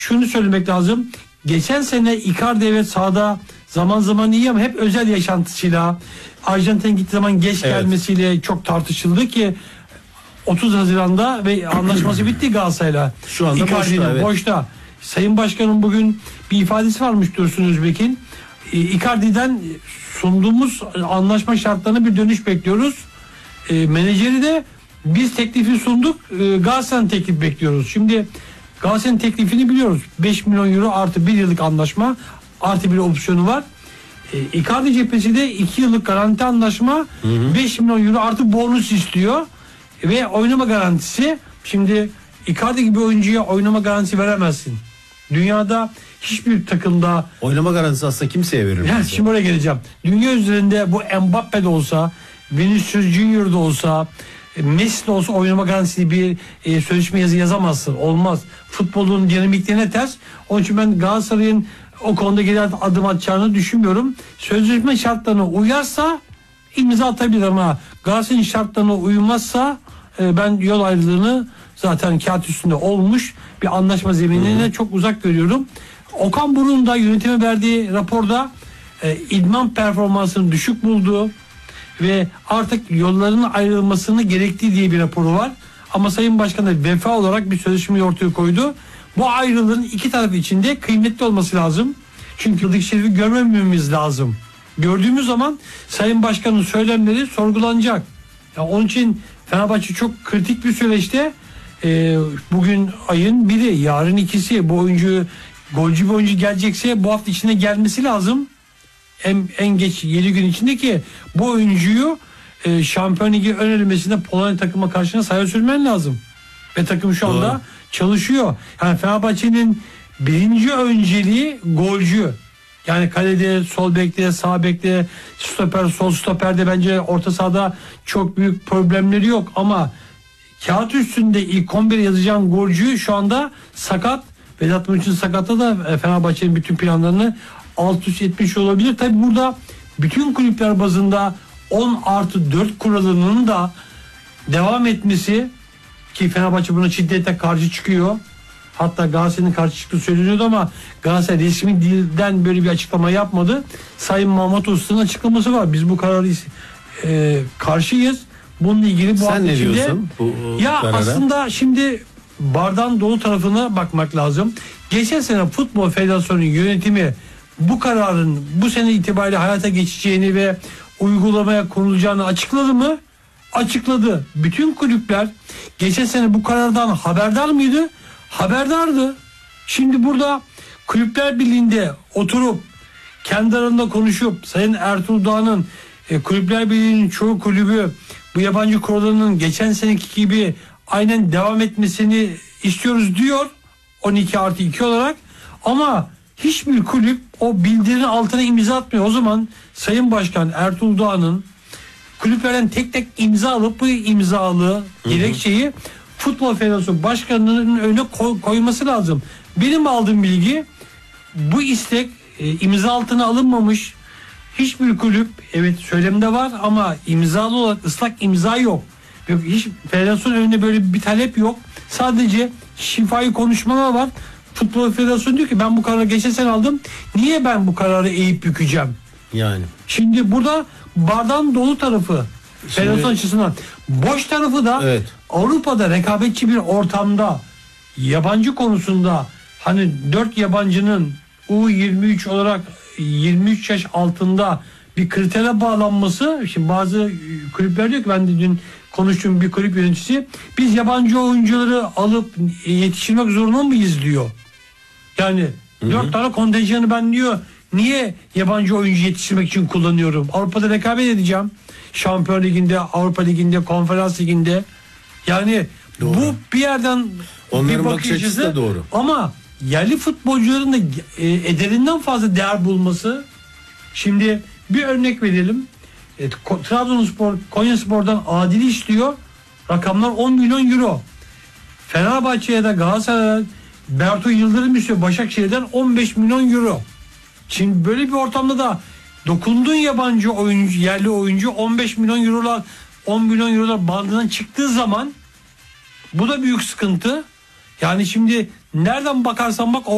şunu söylemek lazım. Geçen sene Icardi evet sahada zaman zaman iyi ama hep özel yaşantısıyla, Arjantin'e gittiği zaman geç gelmesiyle çok tartışıldı ki 30 Haziran'da ve anlaşması bitti Galatasaray'la. Şu anda boşta, boşta. Sayın Başkan'ın bugün bir ifadesi varmış Dursun Özbek'in. Icardi'den sunduğumuz anlaşma şartlarına bir dönüş bekliyoruz. Menajeri de biz teklifi sunduk. Galatasaray'ın teklif bekliyoruz. Şimdi Galatasaray'ın teklifini biliyoruz. 5 milyon euro artı 1 yıllık anlaşma artı bir opsiyonu var. Icardi cephesi de 2 yıllık garanti anlaşma, 5 milyon euro artı bonus istiyor ve oynama garantisi. Şimdi Icardi gibi oyuncuya oynama garantisi veremezsin. Dünyada hiçbir takımda oynama garantisi aslında kimseye verir. Yani şimdi oraya geleceğim. Dünya üzerinde bu Mbappe de olsa, Vinicius Junior da olsa, Messi de olsa oynama garantisi bir sözleşme yazamazsın. Olmaz. Futbolun dinamikliğine ters. Onun için ben Galatasaray'ın o konuda geri adım atacağını düşünmüyorum. Sözleşme şartlarına uyarsa imza atabilir ama Galatasaray'ın şartlarına uymazsa ben yol ayrılığını zaten kağıt üstünde olmuş bir anlaşma zeminine çok uzak görüyorum. Okan Buruk'un da yönetime verdiği raporda idman performansını düşük bulduğu ve artık yolların ayrılmasını gerektiği diye bir raporu var. Ama Sayın Başkan da vefa olarak bir sözleşmeyi ortaya koydu. Bu ayrılığın iki taraf içinde kıymetli olması lazım. Çünkü yıldık şerifi görmememiz lazım. Gördüğümüz zaman Sayın Başkan'ın söylemleri sorgulanacak. Ya onun için Fenerbahçe çok kritik bir süreçte. Bugün ayın 1'i, yarın 2'si. Bu oyuncu, golcü bir oyuncu gelecekse bu hafta içinde gelmesi lazım. En geç 7 gün içinde ki bu oyuncuyu Şampiyon Ligi ön elemesinde Polonya takıma karşına sahaya sürmen lazım. Ve takım şu anda çalışıyor. Yani Fenerbahçe'nin birinci önceliği golcü. Yani kalede, sol bekte, sağ bekte, stoper, sol stoperde bence orta sahada çok büyük problemleri yok ama kağıt üstünde ilk 11 yazacağım golcü şu anda sakat. Vedat Muriç'in sakatı da Fenerbahçe'nin bütün planlarını alt üst etmiş olabilir. Tabi burada bütün kulüpler bazında 10+4 kuralının da devam etmesi ki Fenerbahçe buna şiddetle karşı çıkıyor. Hatta Galatasaray'ın karşı çıktığı söyleniyordu ama Galatasaray resmi dilden böyle bir açıklama yapmadı. Sayın Mahmut Usta'nın açıklaması var. Biz bu kararı karşıyız. Bununla ilgili bu sen ne diyorsun bu karara? Aslında şimdi bardağın dolu tarafına bakmak lazım. Geçen sene Futbol Federasyonu yönetimi bu kararın bu sene itibariyle hayata geçeceğini ve uygulamaya konulacağını açıkladı mı? Açıkladı. Bütün kulüpler geçen sene bu karardan haberdar mıydı? Haberdardı. Şimdi burada Kulüpler Birliği'nde oturup kendi aralarında konuşup Sayın Ertuğrul Dağ'ın Kulüpler Birliği'nin çoğu kulübü bu yabancı kurallarının geçen seneki gibi aynen devam etmesini istiyoruz diyor 12+2 olarak ama hiçbir kulüp o bildirinin altına imza atmıyor. O zaman Sayın Başkan Ertuğrul Dağ'ın kulüplerden tek tek imza alıp bu imzalı gerekçeyi Futbol Federasyonu Başkanı'nın önüne koyması lazım. Benim aldığım bilgi bu istek imza altına alınmamış. Hiçbir kulüp evet söylemde var ama imzalı olarak ıslak imza yok. Hiç federasyon önünde böyle bir talep yok. Sadece şifai konuşmalar var. Futbol Federasyonu diyor ki ben bu kararı geçen sene aldım. Niye ben bu kararı eğip bükeceğim? Yani. Şimdi burada bardağın dolu tarafı federasyon açısından. Boş tarafı da Avrupa'da rekabetçi bir ortamda yabancı konusunda hani 4 yabancının U23 olarak 23 yaş altında bir kritere bağlanması. Şimdi bazı kulüpler diyor ki ben de dün konuştuğum bir kulüp yöneticisi biz yabancı oyuncuları alıp yetiştirmek zorunda mıyız diyor. Yani 4 tane kontenjanı ben diyor niye yabancı oyuncu yetiştirmek için kullanıyorum? Avrupa'da rekabet edeceğim. Şampiyon Ligi'nde, Avrupa Ligi'nde, Konferans Ligi'nde. Yani bu bir yerden onların bir bakış açısı da doğru. Ama yerli futbolcuların da ederinden fazla değer bulması. Şimdi bir örnek verelim. Trabzonspor, Konyaspor'dan Adil'i istiyor. Rakamlar 10 milyon euro. Fenerbahçe'ye de Galatasaray'a Berto Yıldırım istiyor. Başakşehir'den 15 milyon euro. Şimdi böyle bir ortamda da dokunduğun yabancı oyuncu, yerli oyuncu 15 milyon eurolar 10 milyon eurolar bandından çıktığı zaman bu da büyük sıkıntı. Yani şimdi nereden bakarsan bak